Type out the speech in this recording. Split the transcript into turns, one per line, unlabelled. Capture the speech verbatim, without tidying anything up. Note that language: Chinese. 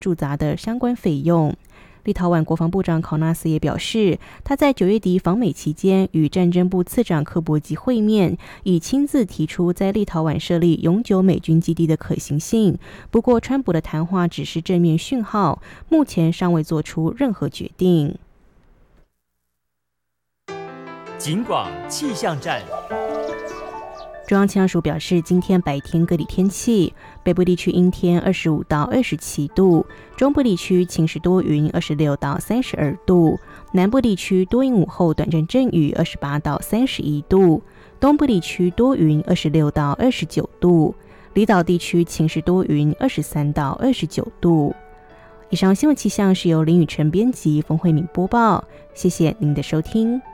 驻扎的相关费用。立陶宛国防部长考纳斯也表示，他在九月底访美期间与战争部次长科伯基会面，已亲自提出在立陶宛设立永久美军基地的可行性。不过，川普的谈话只是正面讯号，目前尚未做出任何决定。
警广气象站。
中央气象署表示，今天白天各地天气：北部地区阴天，二十五到二十七度；中部地区晴时多云，二十六到三十二度；南部地区多云午后短暂阵雨，二十八到三十一度；东部地区多云，二十六到二十九度；离岛地区晴时多云，二十三到二十九度。以上新闻气象是由林雨晨编辑，冯慧敏播报。谢谢您的收听。